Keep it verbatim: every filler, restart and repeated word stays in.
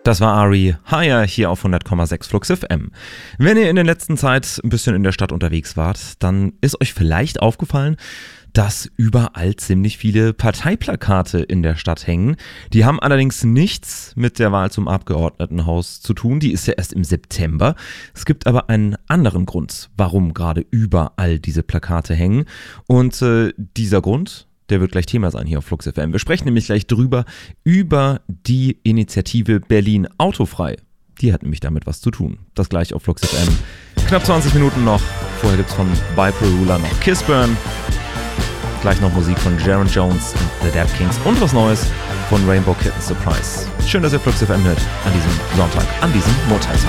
Das war Ari Higher hier auf hundert Komma sechs Flux F M. Wenn ihr in der letzten Zeit ein bisschen in der Stadt unterwegs wart, dann ist euch vielleicht aufgefallen, dass überall ziemlich viele Parteiplakate in der Stadt hängen. Die haben allerdings nichts mit der Wahl zum Abgeordnetenhaus zu tun. Die ist ja erst im September. Es gibt aber einen anderen Grund, warum gerade überall diese Plakate hängen. Und äh, dieser Grund, der wird gleich Thema sein hier auf Flux F M. Wir sprechen nämlich gleich drüber, über die Initiative Berlin Autofrei. Die hat nämlich damit was zu tun. Das gleich auf Flux F M. Knapp zwanzig Minuten noch. Vorher gibt's von Bipolar noch Kissburn. Gleich noch Musik von Jaron Jones und The Dap Kings und was Neues von Rainbow Kitten Surprise. Schön, dass ihr Flux F M hört an diesem Sonntag, an diesem Montagsabend.